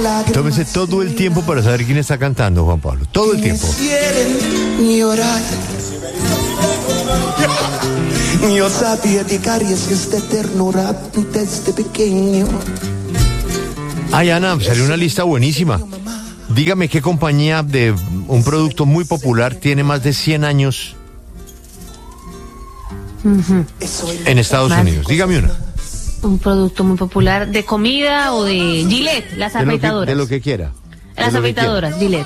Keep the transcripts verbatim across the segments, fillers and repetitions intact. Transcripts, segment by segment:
Tómese todo el tiempo para saber quién está cantando, Juan Pablo. Todo el tiempo. Llorar. Yo sabía de caricias de ternura desde pequeño. Ay, Ana, salió una lista buenísima. Dígame qué compañía de un producto muy popular tiene más de cien años uh-huh. en Estados Más. Unidos. Dígame una. Un producto muy popular de comida o de Gillette, las De lo que, afeitadoras. de lo que quiera. De Las lo que afeitadoras, Gillette.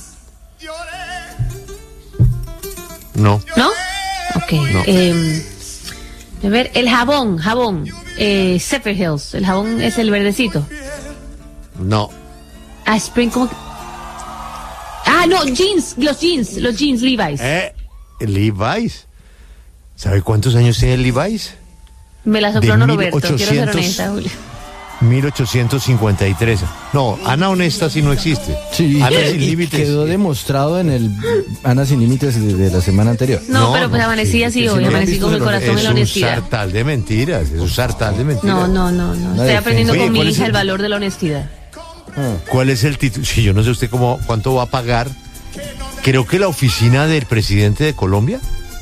No. ¿No? Ok. No. Eh, a ver, el jabón, jabón. Eh, Zephyrhills, el jabón es el verdecito. No. Ah, Spring, ¿cómo? Ah, no, jeans, los jeans, los jeans Levi's. Eh, Levi's. ¿Sabe cuántos años tiene el Levi's? Me la sopló Norberto, quiero ser honesta, Julio. mil ochocientos cincuenta y tres. No, Ana Honesta sí no existe. Sí, Ana y Sin Límites. quedó demostrado en el Ana Sin Límites de, de la semana anterior. No, No, pero pues no, amanecí sí, así sí, hoy, sí, amanecí con mi pero corazón en la honestidad. Es un sartal de mentiras, es un sartal de mentiras. No, no, no, no. Estoy defensa. aprendiendo Oye, con mi ¿cuál es hija el- el valor de la honestidad. ¿Cuál es el título? Sí, yo no sé usted cómo, cuánto va a pagar. Creo que la oficina del presidente de Colombia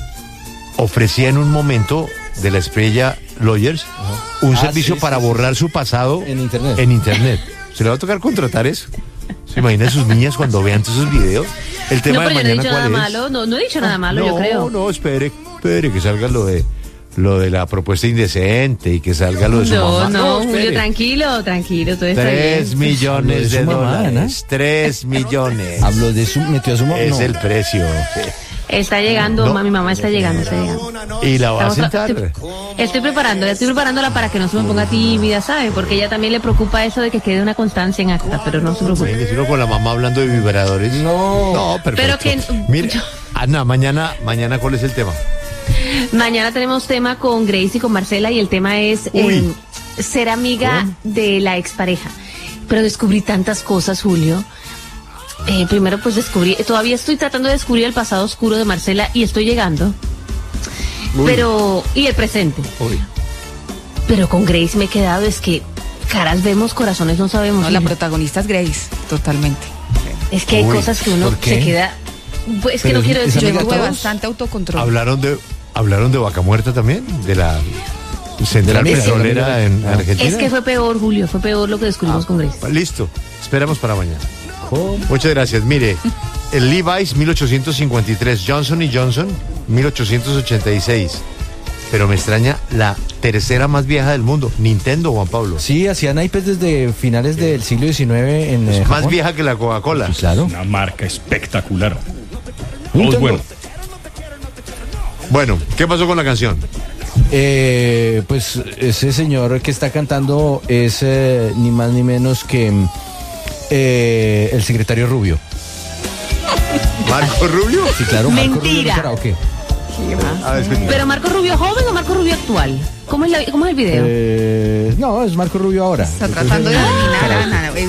ofrecía en un momento de la estrella Lawyers un Ah, servicio sí, para sí, borrar su pasado En internet. en internet. ¿Se le va a tocar contratar eso? ¿Se imagina a sus niñas cuando vean todos esos videos? El tema No, pero de yo no he mañana, dicho ¿cuál nada es? malo, no, no he dicho nada malo, yo no, creo. no, espere, espere que salga lo de lo de la propuesta indecente y que salga lo de su No, mamá. no, Julio, espere. tranquilo, tranquilo, todo está Tres bien. millones Lo de de su mamá, dólares. Tres millones. Habló de su, metió a su mamá. Es no. el precio. Está llegando, No. ma, mi mamá está llegando, está llegando. Y la va a Estamos tra- sentar. Estoy, estoy preparándola, estoy preparándola para que no se me ponga tímida, ¿sabe? Porque ella también le preocupa eso de que quede una constancia en acta, pero no se preocupe. Imagínese uno con la mamá hablando de vibradores. No. No, perfecto. Pero que- Mire, yo- Ana, mañana, mañana, ¿cuál es el tema? Mañana tenemos tema con Grace y con Marcela y el tema es eh, ser amiga de la expareja. Pero descubrí tantas cosas, Julio. Eh, primero pues descubrí, todavía estoy tratando de descubrir el pasado oscuro de Marcela y estoy llegando. Uy. Pero, y el presente. Uy. Pero con Grace me he quedado, es que caras vemos, corazones no sabemos. No, la Julio. protagonista es Grace, totalmente. Es que hay Uy, cosas que uno ¿por qué? se queda. Pues es que Pero no quiero es decir. Yo amiga yo- de tuve todos? bastante autocontrol. ¿Hablaron de, hablaron de Vaca Muerta también? ¿De la central De la mesa, petrolera de la en mesa. Argentina? Es que fue peor, Julio, fue peor lo que descubrimos con Grace. Listo, esperamos para mañana. Muchas gracias. Mire, el Levi's mil ochocientos cincuenta y tres, Johnson y Johnson mil ochocientos ochenta y seis. Pero me extraña la tercera más vieja del mundo, Nintendo, Juan Pablo. Sí, hacían iPads desde finales del siglo diecinueve en eh, Es más Japón. vieja que la Coca-Cola. Sí, claro. Una marca espectacular. Todo Nintendo. es bueno. Bueno, ¿qué pasó con la canción? Eh, pues ese señor que está cantando es eh, ni más ni menos que eh, el secretario Rubio. ¿Marco Rubio? Sí, claro, Marco Rubio Mentira. en el karaoke. A ver, escucha. Pero Marco Rubio joven o Marco Rubio actual. ¿Cómo es, la, cómo es el video? Eh, no, es Marco Rubio ahora. Está tratando de adivinar, Ana.